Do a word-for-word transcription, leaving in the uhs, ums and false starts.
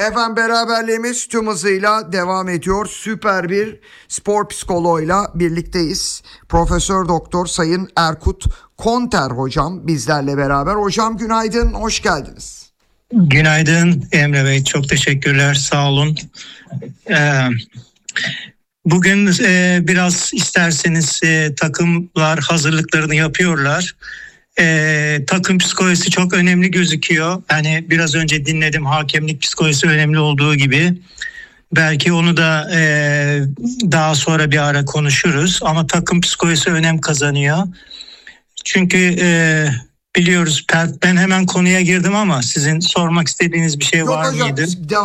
Efendim beraberliğimiz tüm hızıyla devam ediyor. Süper bir spor psikoloğuyla birlikteyiz. Profesör Doktor Sayın Erkut Konter hocam bizlerle beraber. Hocam günaydın, hoş geldiniz. Günaydın Emre Bey, çok teşekkürler, sağ olun. Ee, bugün e, biraz isterseniz e, takımlar hazırlıklarını yapıyorlar. E, takım psikolojisi çok önemli gözüküyor. Yani biraz önce dinledim, hakemlik psikolojisi önemli olduğu gibi. Belki onu da e, daha sonra bir ara konuşuruz. Ama takım psikolojisi önem kazanıyor. Çünkü e, biliyoruz, ben hemen konuya girdim ama sizin sormak istediğiniz bir şey Yok var hocam, mıydı?